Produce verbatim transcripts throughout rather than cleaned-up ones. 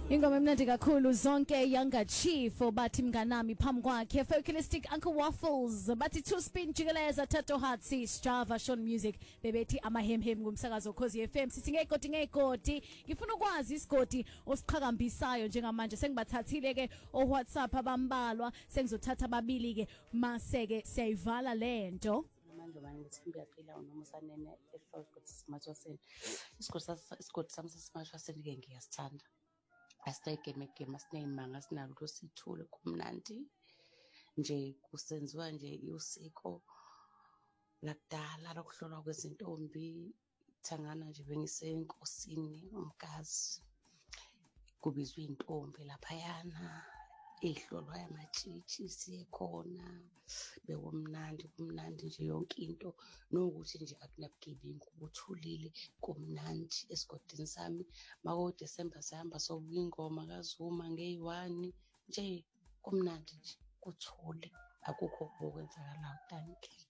Ingoma emnandi kakhulu zonke Younger Chief bathi mnganami phambi kwakhe Folklistic Uncle Waffles bathi two spin jikeleza Tato Hatsi Strava Sean Music bebethi amahemhem ngumsakazo Khosi F M sithi ngekoti ngekoti ngifuna ukwazi isigodi osiqhakambisayo njengamanje sengibathathile ke o WhatsApp abambalwa sengizothatha ababili ke maseke siyayivala lento manje manje ngithemba yaqila noma usanene eForce Good Smartphone isigodi isigodi sami sesmartphone ke ngiyasithanda asitayike megame asineyimanga sinalo sithule kumnandi nje kusenziwa nje usiko lakudala lokuhlolwa kwezintombi thangana nje bengisenkosini umkazi kubizwa intombi laphayana ehlolwa yamatshitshi siyekhona bekumnandi kumnandi nje yonke into nokuthi nje akunabugebengu kubuthulile kumnandi esigodini sami mako December sihamba sobuka ingoma kaZuma ngey one nje kumnandi nje kuthule akukho okwenzakalayo tanki.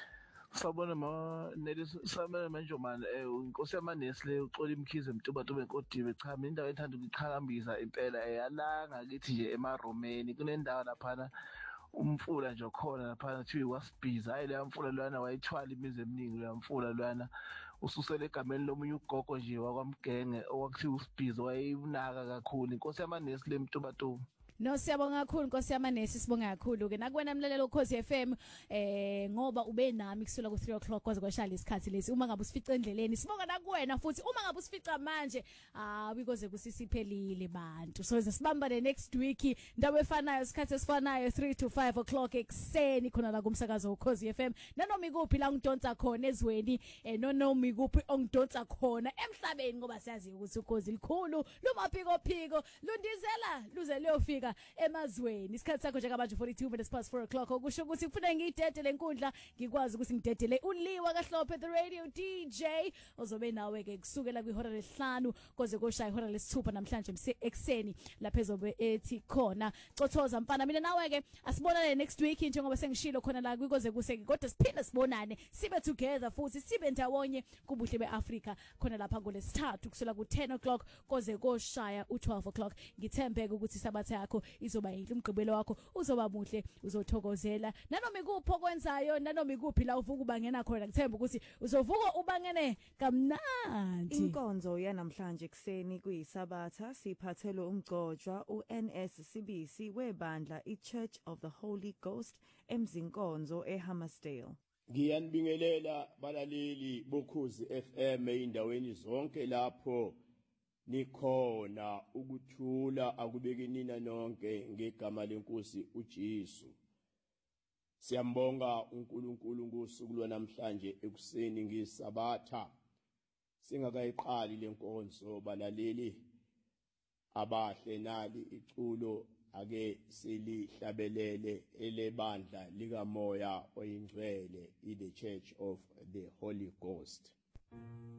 Sabona ma nelisamela manje manje eh inkosi yamanesi le uxola imkhize emtuba tube enkodiwe cha mina indawo ethanda ukuqhakambisa impela eyalanga kithi nje emaromeni kunendawo lapha umfula nje khona lapha kuthiwa wasibhiza hayi leya mfula lwana wayithwala imizi eminingi leya mfula lwana ususele egameni lomunye ugogo nje wakwamgenge okwakuthiwa usibhiza wayunaka kakhulu inkosi yamanesi le mtuba tuba. No siyabonga kakhulu Nkosi yamanesi sibonga kakhulu ke nakuwena mlalelo uKhosi F M eh ngoba ube nami kusula ku three o'clock kwaze kwashaya isikhathi lesi uma ngabe usifica endleleni sibonga nakuwena futhi uma ngabe usifica manje ah bikoze kusisiphelile bantu so sibamba the next week ndawo efanayo isikhathi esifanayo three to five o'clock ekseni khona la kumsakazo uKhosi F M nanoma ikuphi la ngidonsa khona ezweni eh nonoma ikuphi ongidonsa khona emhlabeni ngoba siyazi ukuthi uKhosi likhulu lumaphiko phiko lundizela luze leyofika emazweni isikhathi sakho nje kamanje forty-two minutes past four o'clock okusho ukuthi ufuna ngidedele lenkundla ngikwazi ukuthi ngidedele uliwa kaHlophe the radio D J ozobe nawe ke kusukela kwihora lesihlanu koze koshaya ihora lesithupha namhlanje ekseni lapha ezobe ethi khona Cothoza mfana mina nawe ke asibonane next week njengoba sengishilo khona la kwikoze kuseke kodwa siphinde sibonane sibe together futhi sibe ndawonye kubuhle beAfrica khona lapha ngolesithathu kusela ku ten o'clock koze koshaya u twelve o'clock ngithembeke ukuthi sabatha yakho izoba yile umgqibelo wakho uzoba muhle uzothokozela nanoma ikuphi okwenzayo nanoma ikuphi la uvuka ubangena khona ngithemba ukuthi uzovuka ubangene kamnandi. Inkonzo yanamhlanje kuseni kuyisabatha siphathele umgcojwa uN S Sibisi webandla iChurch of the Holy Ghost emzinkonzo eHammersdale. Ngiyanibingelela balaleli bokhozi F M eindaweni zonke lapho nikhona ukuthula akubeke nina nonke ngegama lenkosi uJesu. Siyambonga uNkulunkulu ngosuku lwanamhlanje ekuseni ngisabatha singakayiqali lenkonzo balaleli abahle nali iculo ake silihlabelele elebandla likamoya oyingcwele i the Church of the Holy Ghost.